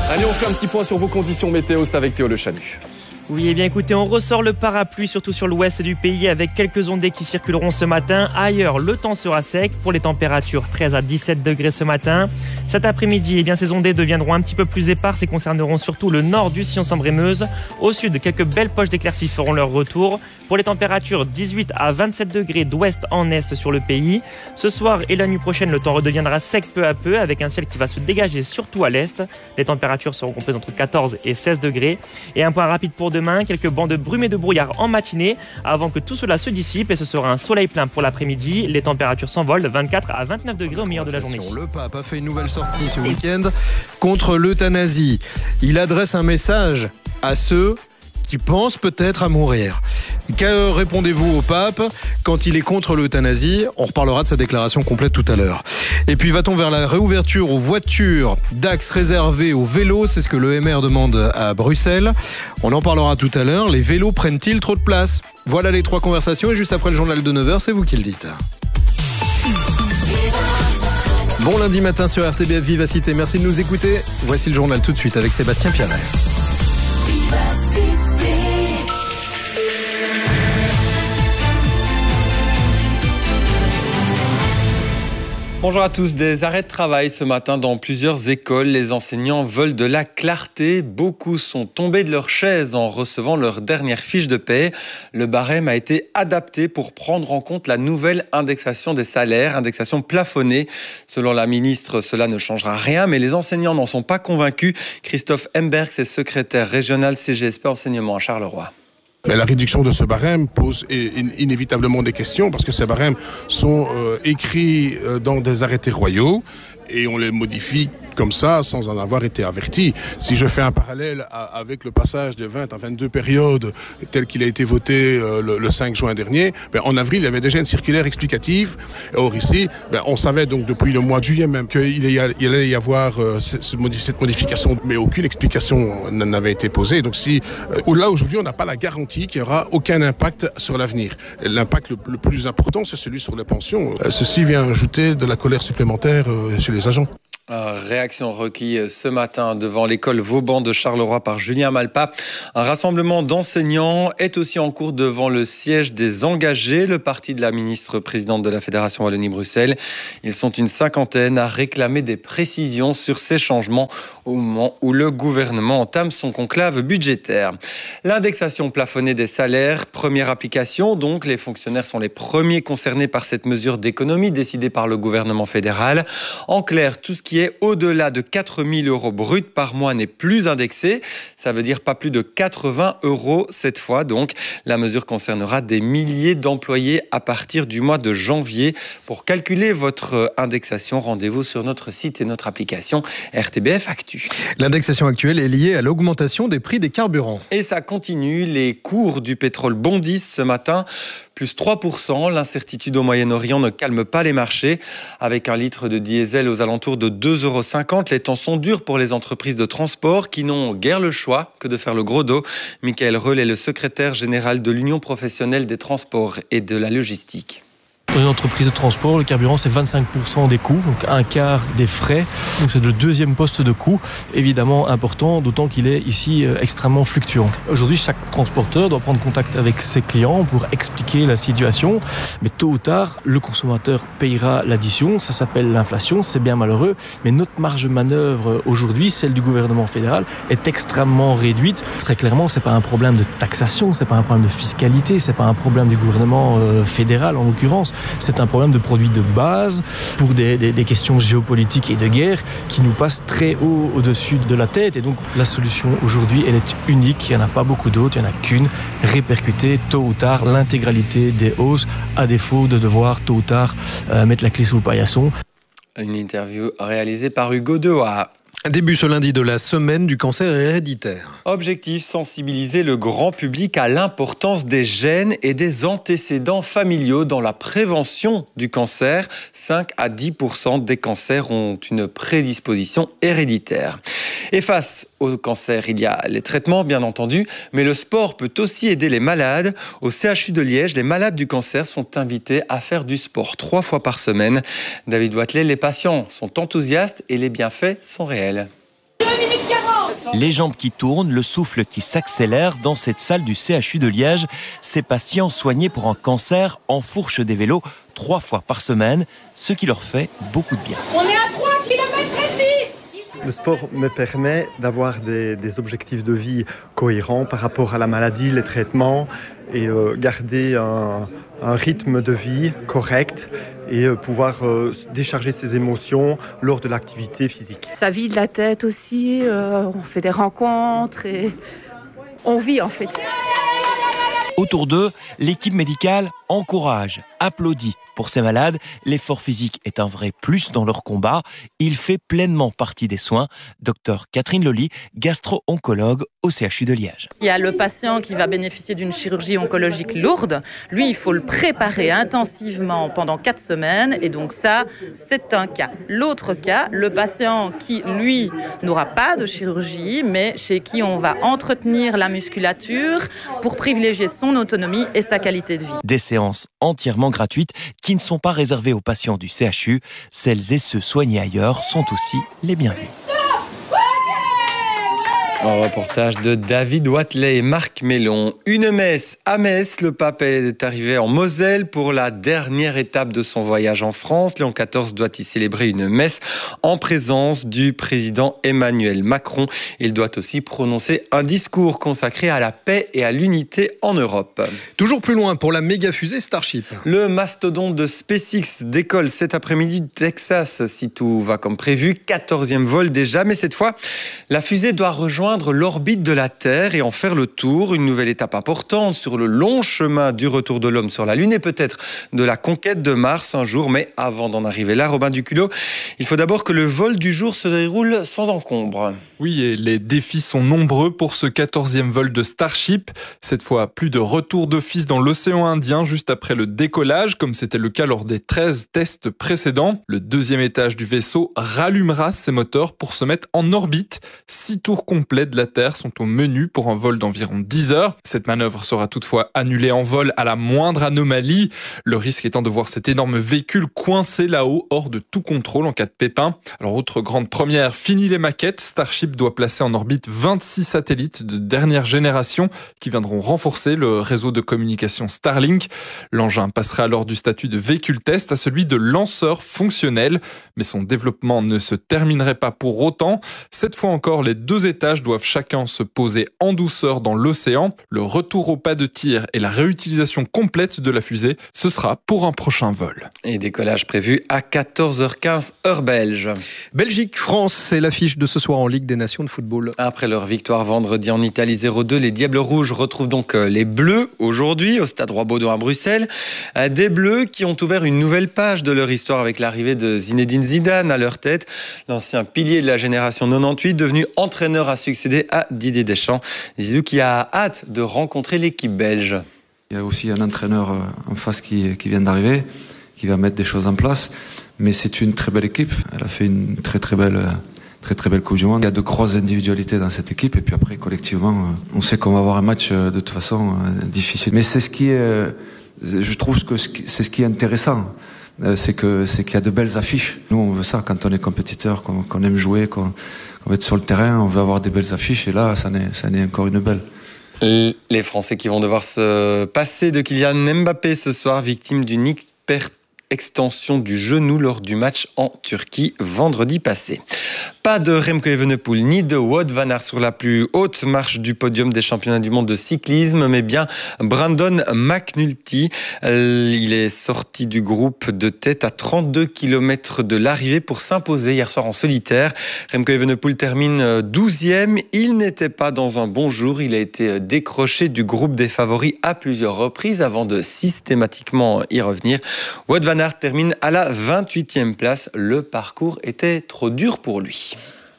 Allez, on fait un petit point sur vos conditions météo, c'est avec Théo Le Chanu. Oui, et bien écoutez, on ressort le parapluie, surtout sur l'ouest du pays, avec quelques ondées qui circuleront ce matin. Ailleurs, le temps sera sec pour les températures 13 à 17 degrés ce matin. Cet après-midi, eh bien, ces ondées deviendront un petit peu plus éparses et concerneront surtout le nord du sillon Sambre-et-Meuse. Au sud, quelques belles poches d'éclaircies feront leur retour. Pour les températures 18 à 27 degrés d'ouest en est sur le pays. Ce soir et la nuit prochaine, le temps redeviendra sec peu à peu, avec un ciel qui va se dégager surtout à l'est. Les températures seront comprises entre 14 et 16 degrés. Et un point rapide pour demain, quelques bancs de brume et de brouillard en matinée avant que tout cela se dissipe, et ce sera un soleil plein pour l'après-midi. Les températures s'envolent de 24 à 29 degrés au milieu de la journée. Le pape a fait une nouvelle sortie ce week-end contre l'euthanasie. Il adresse un message à ceux qui pensent peut-être à mourir. Que répondez-vous au pape quand il est contre l'euthanasie? On reparlera de sa déclaration complète tout à l'heure. Et puis va-t-on vers la réouverture aux voitures d'axes réservés aux vélos? C'est ce que l'EMR demande à Bruxelles. On en parlera tout à l'heure. Les vélos prennent-ils trop de place? Voilà les trois conversations, et juste après le journal de 9h, c'est vous qui le dites. Bon lundi matin sur RTBF Vivacité. Merci de nous écouter. Voici le journal tout de suite avec Sébastien Pianet. Bonjour à tous. Des arrêts de travail ce matin dans plusieurs écoles. Les enseignants veulent de la clarté. Beaucoup sont tombés de leur chaise en recevant leur dernière fiche de paie. Le barème a été adapté pour prendre en compte la nouvelle indexation des salaires, indexation plafonnée. Selon la ministre, cela ne changera rien, mais les enseignants n'en sont pas convaincus. Christophe Emberg, c'est secrétaire régional CGSP Enseignement à Charleroi. Mais la réduction de ce barème pose inévitablement des questions, parce que ces barèmes sont écrits dans des arrêtés royaux et on les modifie comme ça sans en avoir été averti. Si je fais un parallèle avec le passage de 20 à 22 périodes tel qu'il a été voté le 5 juin dernier, en avril il y avait déjà une circulaire explicative. Or ici, on savait donc depuis le mois de juillet même qu'il allait y avoir cette modification, mais aucune explication n'avait été posée. Donc là aujourd'hui on n'a pas la garantie qu'il n'y aura aucun impact sur l'avenir. L'impact le plus important, c'est celui sur les pensions. Ceci vient ajouter de la colère supplémentaire chez les agents. Réaction requise ce matin devant l'école Vauban de Charleroi par Julien Malpa. Un rassemblement d'enseignants est aussi en cours devant le siège des engagés, le parti de la ministre présidente de la Fédération Wallonie-Bruxelles. Ils sont une cinquantaine à réclamer des précisions sur ces changements au moment où le gouvernement entame son conclave budgétaire. L'indexation plafonnée des salaires, première application, donc les fonctionnaires sont les premiers concernés par cette mesure d'économie décidée par le gouvernement fédéral. En clair, tout ce qui est au-delà de 4 000 € bruts par mois n'est plus indexé. Ça veut dire pas plus de 80 € cette fois. Donc, la mesure concernera des milliers d'employés à partir du mois de janvier. Pour calculer votre indexation, rendez-vous sur notre site et notre application RTBF Actu. L'indexation actuelle est liée à l'augmentation des prix des carburants. Et ça continue. Les cours du pétrole bondissent ce matin. Plus 3%, l'incertitude au Moyen-Orient ne calme pas les marchés. Avec un litre de diesel aux alentours de 2,50 €, les temps sont durs pour les entreprises de transport qui n'ont guère le choix que de faire le gros dos. Michael Reul est le secrétaire général de l'Union professionnelle des transports et de la logistique. Dans une entreprise de transport, le carburant, c'est 25% des coûts, donc un quart des frais. Donc c'est le deuxième poste de coût, évidemment important, d'autant qu'il est ici extrêmement fluctuant. Aujourd'hui, chaque transporteur doit prendre contact avec ses clients pour expliquer la situation. Mais tôt ou tard, le consommateur payera l'addition. Ça s'appelle l'inflation, c'est bien malheureux. Mais notre marge de manœuvre aujourd'hui, celle du gouvernement fédéral, est extrêmement réduite. Très clairement, c'est pas un problème de taxation, c'est pas un problème de fiscalité, c'est pas un problème du gouvernement fédéral en l'occurrence. C'est un problème de produits de base pour des questions géopolitiques et de guerre qui nous passent très haut au-dessus de la tête. Et donc la solution aujourd'hui, elle est unique. Il n'y en a pas beaucoup d'autres, il n'y en a qu'une. Répercuter tôt ou tard l'intégralité des hausses, à défaut de devoir tôt ou tard mettre la clé sous le paillasson. Une interview réalisée par Hugo Dewa. Début ce lundi de la semaine du cancer héréditaire. Objectif, sensibiliser le grand public à l'importance des gènes et des antécédents familiaux dans la prévention du cancer. 5 à 10% des cancers ont une prédisposition héréditaire. Et face au cancer, il y a les traitements, bien entendu, mais le sport peut aussi aider les malades. Au CHU de Liège, les malades du cancer sont invités à faire du sport 3 fois par semaine. David Watley, les patients sont enthousiastes et les bienfaits sont réels. Les jambes qui tournent, le souffle qui s'accélère dans cette salle du CHU de Liège. Ces patients soignés pour un cancer enfourchent des vélos 3 fois par semaine, ce qui leur fait beaucoup de bien. On est à 3 km/h. Le sport me permet d'avoir des objectifs de vie cohérents par rapport à la maladie, les traitements et garder un rythme de vie correct et pouvoir décharger ses émotions lors de l'activité physique. Ça vide la tête aussi, on fait des rencontres et on vit en fait. Autour d'eux, l'équipe médicale encourage, applaudit. Pour ces malades, l'effort physique est un vrai plus dans leur combat. Il fait pleinement partie des soins. Docteur Catherine Loli, gastro-oncologue au CHU de Liège. Il y a le patient qui va bénéficier d'une chirurgie oncologique lourde. Lui, il faut le préparer intensivement pendant 4 semaines. Et donc ça, c'est un cas. L'autre cas, le patient qui, lui, n'aura pas de chirurgie, mais chez qui on va entretenir la musculature pour privilégier son autonomie et sa qualité de vie. Des séances entièrement gratuites qui ne sont pas réservées aux patients du CHU. Celles et ceux soignés ailleurs sont aussi les bienvenus. Un reportage de David Watley et Marc Mellon. Une messe à Metz. Le pape est arrivé en Moselle pour la dernière étape de son voyage en France. Léon XIV doit y célébrer une messe en présence du président Emmanuel Macron. Il doit aussi prononcer un discours consacré à la paix et à l'unité en Europe. Toujours plus loin pour la méga fusée Starship. Le mastodonte de SpaceX décolle cet après-midi du Texas si tout va comme prévu. 14e vol déjà, mais cette fois, la fusée doit rejoindre l'orbite de la Terre et en faire le tour. Une nouvelle étape importante sur le long chemin du retour de l'homme sur la Lune et peut-être de la conquête de Mars un jour. Mais avant d'en arriver là, Robin Duculot, il faut d'abord que le vol du jour se déroule sans encombre. Oui, et les défis sont nombreux pour ce 14e vol de Starship. Cette fois, plus de retour d'office dans l'océan Indien juste après le décollage, comme c'était le cas lors des 13 tests précédents. Le 2e étage du vaisseau rallumera ses moteurs pour se mettre en orbite. 6 tours complets de la Terre sont au menu pour un vol d'environ 10 heures. Cette manœuvre sera toutefois annulée en vol à la moindre anomalie. Le risque étant de voir cet énorme véhicule coincé là-haut, hors de tout contrôle en cas de pépin. Alors, autre grande première, fini les maquettes. Starship doit placer en orbite 26 satellites de dernière génération qui viendront renforcer le réseau de communication Starlink. L'engin passera alors du statut de véhicule test à celui de lanceur fonctionnel. Mais son développement ne se terminerait pas pour autant. Cette fois encore, les 2 étages doivent chacun se poser en douceur dans l'océan. Le retour au pas de tir et la réutilisation complète de la fusée, ce sera pour un prochain vol. Et décollage prévu à 14h15 heure belge. Belgique-France, c'est l'affiche de ce soir en Ligue des Nations de football. Après leur victoire vendredi en Italie 0-2, les Diables Rouges retrouvent donc les Bleus aujourd'hui au Stade Roi-Baudouin à Bruxelles. Des Bleus qui ont ouvert une nouvelle page de leur histoire avec l'arrivée de Zinedine Zidane à leur tête. L'ancien pilier de la génération 98, devenu entraîneur à succéder à Didier Deschamps. Zizou qui a hâte de rencontrer l'équipe belge. Il y a aussi un entraîneur en face qui vient d'arriver, qui va mettre des choses en place. Mais c'est une très belle équipe. Elle a fait une très belle Coupe du Monde. Il y a de grosses individualités dans cette équipe. Et puis après, collectivement, on sait qu'on va avoir un match de toute façon difficile. Mais c'est ce qui est, je trouve que c'est ce qui est intéressant. C'est qu'il y a de belles affiches. Nous, on veut ça quand on est compétiteur, qu'on aime jouer, qu'on va être sur le terrain, on veut avoir des belles affiches. Et là, ça n'est encore une belle. Les Français qui vont devoir se passer de Kylian Mbappé ce soir, victime d'une extension du genou lors du match en Turquie vendredi passé. Pas de Remco Evenepoel ni de Wout van Aert sur la plus haute marche du podium des championnats du monde de cyclisme, mais bien Brandon McNulty. Il est sorti du groupe de tête à 32 km de l'arrivée pour s'imposer hier soir en solitaire. Remco Evenepoel termine 12e. Il n'était pas dans un bon jour. Il a été décroché du groupe des favoris à plusieurs reprises avant de systématiquement y revenir. Wout van Aert termine à la 28e place. Le parcours était trop dur pour lui.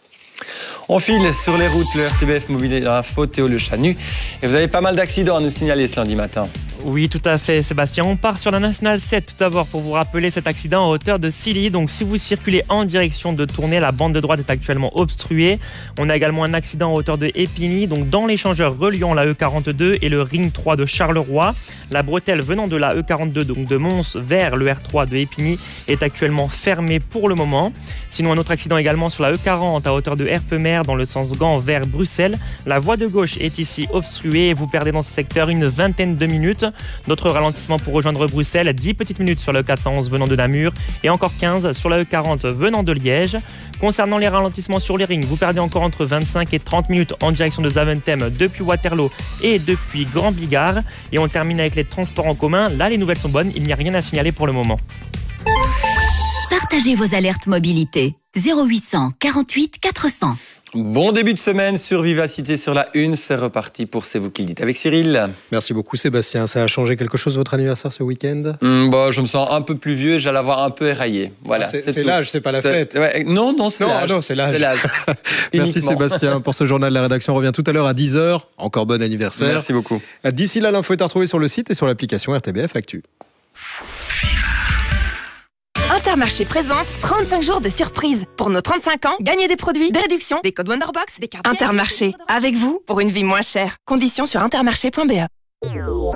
On file sur les routes, le RTBF Mobilité Info, Théo Le Chanu. Et vous avez pas mal d'accidents à nous signaler ce lundi matin. Oui, tout à fait, Sébastien. On part sur la Nationale 7 tout d'abord pour vous rappeler cet accident à hauteur de Silly. Donc, si vous circulez en direction de Tournai, la bande de droite est actuellement obstruée. On a également un accident à hauteur de Épigny, donc dans l'échangeur reliant la E42 et le Ring 3 de Charleroi. La bretelle venant de la E42, donc de Mons vers le R3 de Épigny, est actuellement fermée pour le moment. Sinon, un autre accident également sur la E40 à hauteur de Herpemer dans le sens Gand vers Bruxelles. La voie de gauche est ici obstruée et vous perdez dans ce secteur une vingtaine de minutes. D'autres ralentissements pour rejoindre Bruxelles, 10 petites minutes sur la E411 venant de Namur et encore 15 sur la E40 venant de Liège. Concernant les ralentissements sur les rings, vous perdez encore entre 25 et 30 minutes en direction de Zaventem depuis Waterloo et depuis Grand Bigard. Et on termine avec les transports en commun. Là, les nouvelles sont bonnes, il n'y a rien à signaler pour le moment. Partagez vos alertes mobilité. 0800 48 400. Bon début de semaine sur Vivacité sur la Une. C'est reparti pour C'est vous qui le dites avec Cyril. Merci beaucoup Sébastien. Ça a changé quelque chose votre anniversaire ce week-end? Je me sens un peu plus vieux et j'allais avoir un peu éraillé. Voilà, c'est l'âge, c'est pas la fête. Ouais, non, c'est l'âge. Non, c'est l'âge. Merci Sébastien pour ce journal. La rédaction revient tout à l'heure à 10h. Encore bon anniversaire. Merci beaucoup. D'ici là, l'info est à retrouver sur le site et sur l'application RTBF Actu. Intermarché présente 35 jours de surprise. Pour nos 35 ans, gagnez des produits, des réductions, des codes Wonderbox, des cartes. Intermarché, avec vous pour une vie moins chère. Conditions sur intermarché.be.